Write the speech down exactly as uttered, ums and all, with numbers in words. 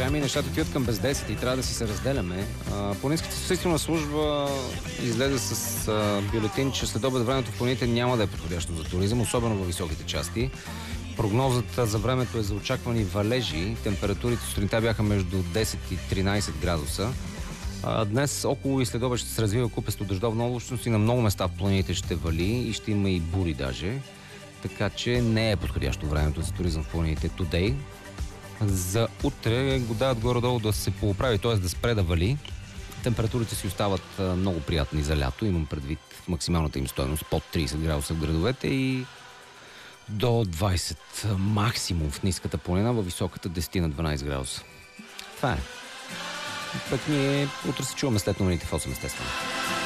уважаеми, нещата отиват към без десет и трябва да си се разделяме. А, Планинската статистическа служба излезе с а, бюлетин, че след обед времето в планините няма да е подходящо за туризъм, особено във високите части. Прогнозата за времето е за очаквани валежи. Температурите сутринта бяха между десет и тринайсет градуса. А, днес около и следобед ще се развива купесто дъждовна облачност и на много места в планините ще вали и ще има и бури даже. Така че не е подходящо времето за туризъм в планините today. За утре го дават горе-долу да се поуправи, т.е. да спре да вали. Температурите си остават много приятни за лято, имам предвид максималната им стойност под трийсет градуса в градовете и до двайсет максимум в ниската планина, във високата десет на дванайсет градуса. Това е. Пък ние утре се чуваме след новините в осем, естествено.